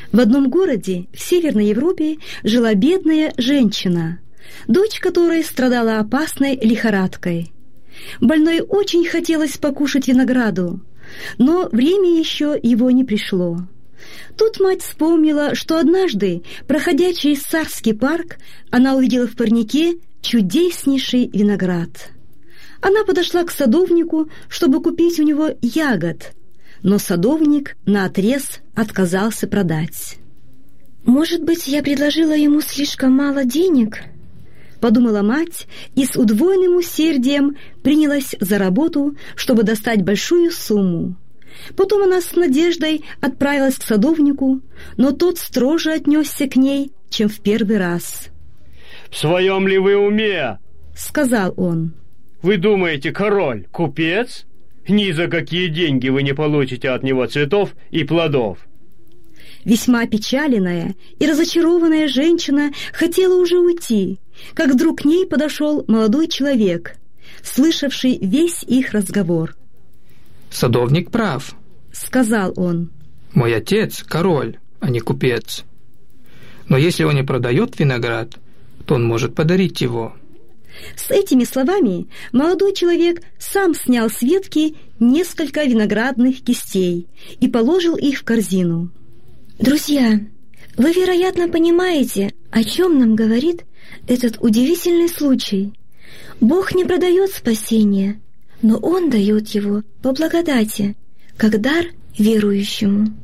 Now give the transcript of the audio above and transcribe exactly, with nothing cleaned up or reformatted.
В одном городе в Северной Европе жила бедная женщина, дочь которой страдала опасной лихорадкой. Больной очень хотелось покушать винограду, но время еще его не пришло. Тут мать вспомнила, что однажды, проходя через царский парк, она увидела в парнике чудеснейший виноград. Она подошла к садовнику, чтобы купить у него ягод, но садовник наотрез отказался продать. «Может быть, я предложила ему слишком мало денег?» — подумала мать и с удвоенным усердием принялась за работу, чтобы достать большую сумму. Потом она с надеждой отправилась к садовнику, но тот строже отнесся к ней, чем в первый раз. «В своем ли вы уме?» — сказал он. «Вы думаете, король — купец? Ни за какие деньги вы не получите от него цветов и плодов». Весьма опечаленная и разочарованная женщина хотела уже уйти, как вдруг к ней подошел молодой человек, слышавший весь их разговор. «Садовник прав», — сказал он. «Мой отец — король, а не купец. Но если он не продает виноград, то он может подарить его». С этими словами молодой человек сам снял с ветки несколько виноградных кистей и положил их в корзину. «Друзья, вы, вероятно, понимаете, о чем нам говорит этот удивительный случай. Бог не продает спасение, но Он дает его по благодати, как дар верующему».